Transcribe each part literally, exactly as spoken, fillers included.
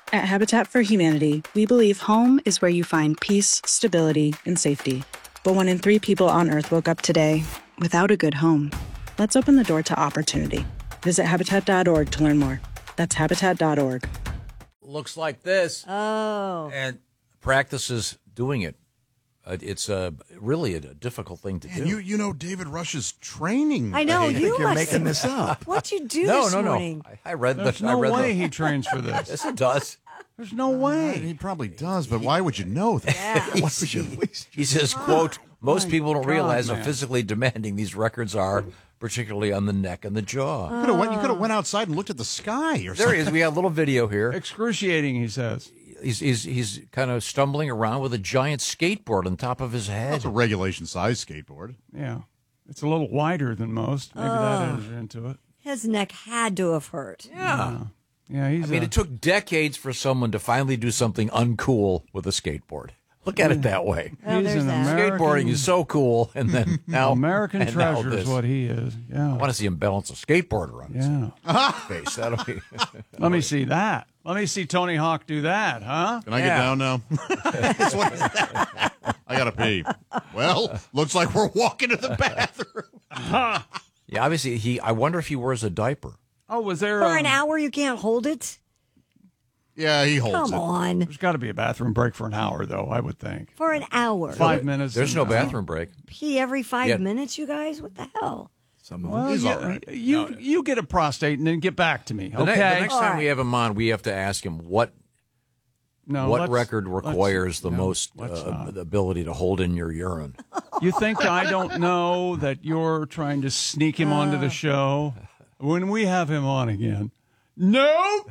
At Habitat for Humanity, we believe home is where you find peace, stability, and safety. But one in three people on Earth woke up today without a good home. Let's open the door to opportunity. Visit Habitat dot org to learn more. That's Habitat dot org. Looks like this. Oh. And practices doing it. Uh, it's uh, really a, a difficult thing to And do. you you know David Rush's training. I know, I you think you're must making have- this up. What'd you do no, this no, morning? no. I, I read There's the. no I read way the, he trains for this. Yes, it does. There's no way. He probably does, but why would you know that? Yeah. Why would you? He says, "quote Most My people don't God, realize how man. physically demanding these records are, particularly on the neck and the jaw." You could have went, you could have went outside and looked at the sky or There something. he is. We got a little video here. Excruciating, he says. He's he's he's kind of stumbling around with a giant skateboard on top of his head. That's a regulation size skateboard. Yeah. It's a little wider than most. Maybe that enters into it. His neck had to have hurt. Yeah. Yeah, he's I mean, uh, it took decades for someone to finally do something uncool with a skateboard. Look at it that way. Well, he's there's an that. American, Skateboarding is so cool, and then now American and now treasure is this. what he is. I Yeah. want to see him balance a skateboarder on his Yeah. face. That'll be. Let me see that. Let me see Tony Hawk do that, huh? Can I Yeah. get down now? That's what- I gotta pee. Well, looks like we're walking to the bathroom. Yeah, obviously he. I wonder if he wears a diaper. Oh, was there For um, an hour, you can't hold it? Yeah, he holds Come it. on. There's got to be a bathroom break for an hour, though, I would think. For an hour. Five minutes. There's and- no bathroom break. Pee every five Yeah. minutes, you guys? What the hell? Some of Well, He's you, all right. you, you get a prostate and then get back to me, The, okay? ne- the next All time right. we have him on, we have to ask him what no, what let's- record let's- requires the no, most let's uh, not. the ability to hold in your urine. You think I don't know that you're trying to sneak him onto the show when we have him on again? Nope.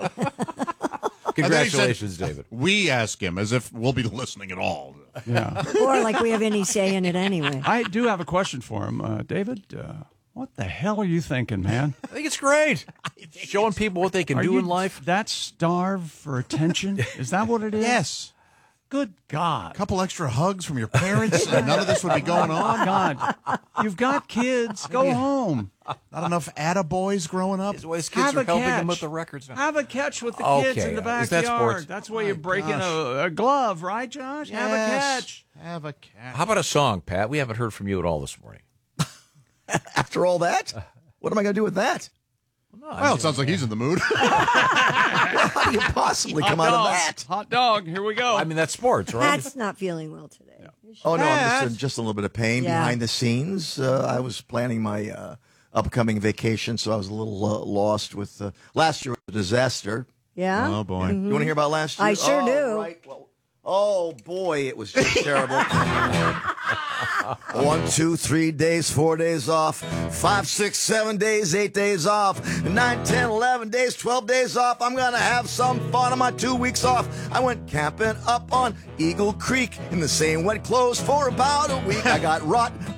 Congratulations, David. We ask him as if we'll be listening at all. Yeah. Or like we have any say in it anyway. I do have a question for him. Uh, David, uh, what the hell are you thinking, man? I think it's great. Showing people what they can Are do you in life. that starved for attention? Is that what it is? Yes. Good God. A couple extra hugs from your parents, and none of this would be going Oh, on. God. You've got kids. Go home. Not enough attaboys growing up. His his kids Have are a helping catch. him with the records now. Have a catch with the Okay, kids in the is that backyard. sports? That's why you My break in gosh. a, a glove, right, Josh? Have a Yes. catch. Have a cat. How about a song, Pat? We haven't heard from you at all this morning. After all that, what am I going to do with that? Well, it sounds like he's in the mood. How do you possibly come out of that? Hot dog. Here we go. I mean, that's sports, right? Pat's not feeling well today. Oh, no, I'm Yes. just in just a little bit of pain Yeah. behind the scenes. Uh, I was planning my uh, upcoming vacation, so I was a little uh, lost with uh, last year was a disaster. Yeah? Oh, boy. You want to hear about last year? I sure oh, do. Right. Well, oh, boy, it was just terrible. One, two, three days, four days off, five, six, seven days, eight days off, nine, ten, eleven days, twelve days off. I'm going to have some fun on my two weeks off. I went camping up on Eagle Creek in the same wet clothes for about a week. I got rotten